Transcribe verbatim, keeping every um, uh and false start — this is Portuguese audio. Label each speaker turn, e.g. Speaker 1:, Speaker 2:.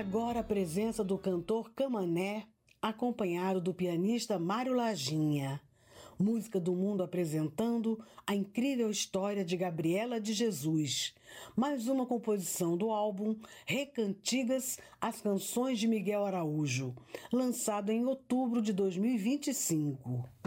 Speaker 1: Agora a presença do cantor Camané, acompanhado do pianista Mário Laginha. Música do Mundo apresentando a incrível história de Gabriela de Jesus. Mais uma composição do álbum Recantigas, as canções de Miguel Araújo, lançado em outubro de dois mil e vinte e cinco.